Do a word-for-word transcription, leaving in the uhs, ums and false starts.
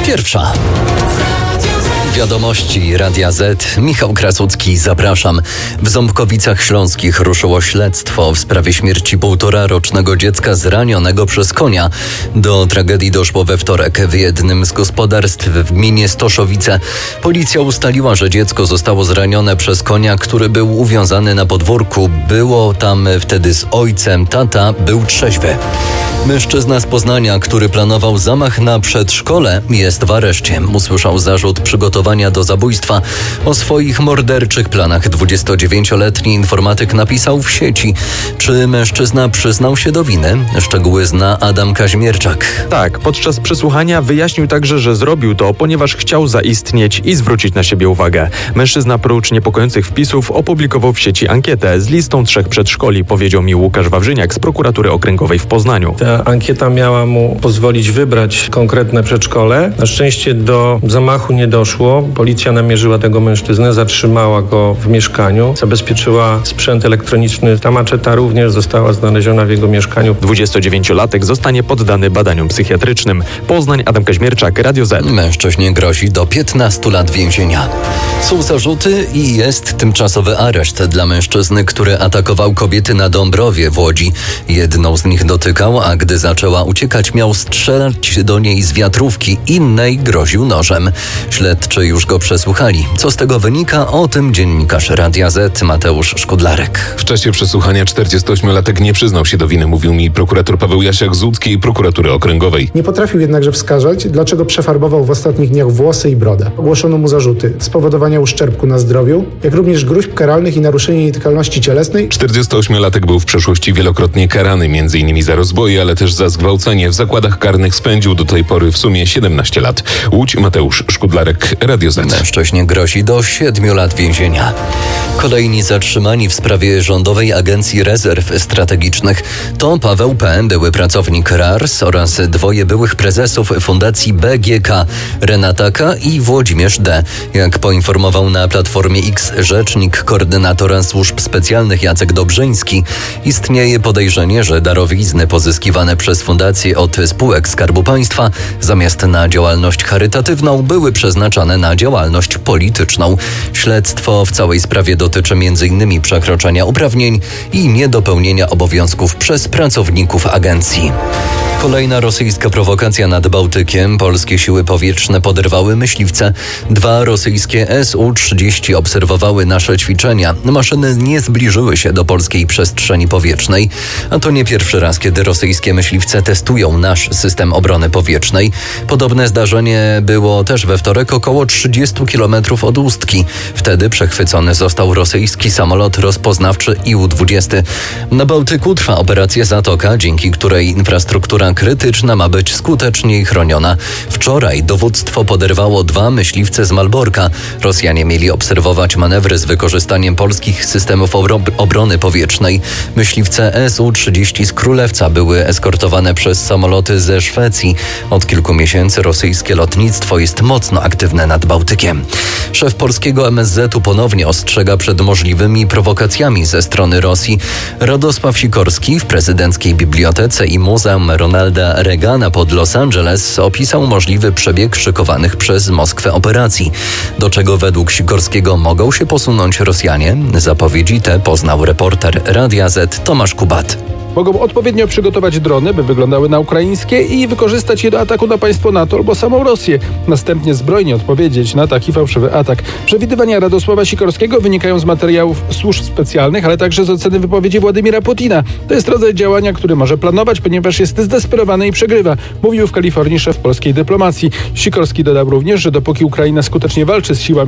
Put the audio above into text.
Pierwsza. Wiadomości Radia Z. Michał Krasucki, zapraszam. W Ząbkowicach Śląskich ruszyło śledztwo w sprawie śmierci półtorarocznego dziecka zranionego przez konia. Do tragedii doszło we wtorek w jednym z gospodarstw w gminie Stoszowice. Policja ustaliła, że dziecko zostało zranione przez konia, który był uwiązany na podwórku. Było tam wtedy z ojcem. Tata był trzeźwy. Mężczyzna z Poznania, który planował zamach na przedszkole, jest w areszcie. Usłyszał zarzut przygotowania do zabójstwa. O swoich morderczych planach dwudziestodziewięcioletni informatyk napisał w sieci. Czy mężczyzna przyznał się do winy? Szczegóły zna Adam Kaźmierczak. Tak, podczas przesłuchania wyjaśnił także, że zrobił to, ponieważ chciał zaistnieć i zwrócić na siebie uwagę. Mężczyzna prócz niepokojących wpisów opublikował w sieci ankietę z listą trzech przedszkoli, powiedział mi Łukasz Wawrzyniak z prokuratury okręgowej w Poznaniu. Ta ankieta miała mu pozwolić wybrać konkretne przedszkole. Na szczęście do zamachu nie doszło. Policja namierzyła tego mężczyznę, zatrzymała go w mieszkaniu, zabezpieczyła sprzęt elektroniczny. Ta maczeta również została znaleziona w jego mieszkaniu. dwudziestodziewięciolatek zostanie poddany badaniom psychiatrycznym. Poznań, Adam Kaźmierczak, Radio Z. Mężczyźnie grozi do piętnastu lat więzienia. Są zarzuty i jest tymczasowy areszt dla mężczyzny, który atakował kobiety na Dąbrowie w Łodzi. Jedną z nich dotykał, a gdy zaczęła uciekać, miał strzelać do niej z wiatrówki, innej groził nożem. Śledczy już go przesłuchali. Co z tego wynika? O tym dziennikarz Radia Z Mateusz Szkudlarek. W czasie przesłuchania czterdziestoośmiolatek nie przyznał się do winy, mówił mi prokurator Paweł Jasiak z łódzkiej prokuratury okręgowej. Nie potrafił jednakże wskazać, dlaczego przefarbował w ostatnich dniach włosy i brodę. Ogłoszono mu zarzuty spowodowania uszczerbku na zdrowiu, jak również gróźb karalnych i naruszenia nietykalności cielesnej. czterdziestoośmiolatek był w przeszłości wielokrotnie karany, m.in. za rozboje, ale też za zgwałcenie. W zakładach karnych spędził do tej pory w sumie siedemnaście lat. Łódź, Mateusz Szkudlarek, Radio Z. Mężczyźnie grozi do siedmiu lat więzienia. Kolejni zatrzymani w sprawie Rządowej Agencji Rezerw Strategicznych to Paweł P., były pracownik R A R S oraz dwoje byłych prezesów Fundacji B G K, Renata K. i Włodzimierz D. Jak poinformował na Platformie X rzecznik koordynatora służb specjalnych Jacek Dobrzyński, istnieje podejrzenie, że darowizny pozyskiwane przez fundację od spółek Skarbu Państwa zamiast na działalność charytatywną były przeznaczane na działalność polityczną. Śledztwo w całej sprawie dotyczy m.in. przekroczenia uprawnień i niedopełnienia obowiązków przez pracowników agencji. Kolejna rosyjska prowokacja nad Bałtykiem. Polskie siły powietrzne poderwały myśliwce. Dwa rosyjskie S U trzydzieści obserwowały nasze ćwiczenia. Maszyny nie zbliżyły się do polskiej przestrzeni powietrznej. A to nie pierwszy raz, kiedy rosyjskie myśliwce testują nasz system obrony powietrznej. Podobne zdarzenie było też we wtorek około trzydziestu kilometrów od Ustki. Wtedy przechwycony został rosyjski samolot rozpoznawczy I U dwadzieścia. Na Bałtyku trwa operacja Zatoka, dzięki której infrastruktura krytyczna ma być skuteczniej chroniona. Wczoraj dowództwo poderwało dwa myśliwce z Malborka. Rosjanie mieli obserwować manewry z wykorzystaniem polskich systemów obro- obrony powietrznej. Myśliwce S U trzydzieści z Królewca były eskortowane przez samoloty ze Szwecji. Od kilku miesięcy rosyjskie lotnictwo jest mocno aktywne nad Bałtykiem. Szef polskiego M S Z u ponownie ostrzega przed możliwymi prowokacjami ze strony Rosji. Radosław Sikorski w prezydenckiej bibliotece i Muzeum Ronalda Reagana pod Los Angeles opisał możliwy przebieg szykowanych przez Moskwę operacji. Do czego według Sikorskiego mogą się posunąć Rosjanie? Zapowiedzi te poznał reporter Radia Z Tomasz Kubat. Mogą odpowiednio przygotować drony, by wyglądały na ukraińskie i wykorzystać je do ataku na państwo NATO albo samą Rosję. Następnie zbrojnie odpowiedzieć na taki fałszywy atak. Przewidywania Radosława Sikorskiego wynikają z materiałów służb specjalnych, ale także z oceny wypowiedzi Władimira Putina. To jest rodzaj działania, który może planować, ponieważ jest zdesperowany i przegrywa, mówił w Kalifornii szef polskiej dyplomacji. Sikorski dodał również, że dopóki Ukraina skutecznie walczy z siłami